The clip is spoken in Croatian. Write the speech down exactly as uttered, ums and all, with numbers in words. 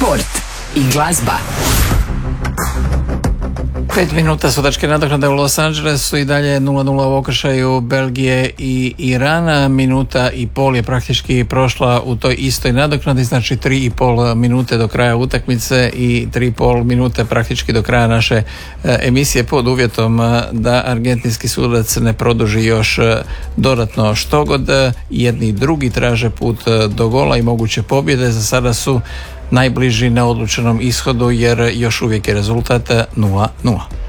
sport i glazba. Pet minuta sudačke nadoknade u Los Angelesu i dalje nula nula u okršaju Belgije i Irana. Minuta i pol je praktički prošla u toj istoj nadoknadi, znači tri i pol minute do kraja utakmice i tri i pol minute praktički do kraja naše emisije, pod uvjetom da argentinski sudac ne produži još dodatno štogod. Jedni i drugi traže put do gola i moguće pobjede. Za sada su najbliži neodlučenom ishodu jer još uvijek je rezultat nula nula.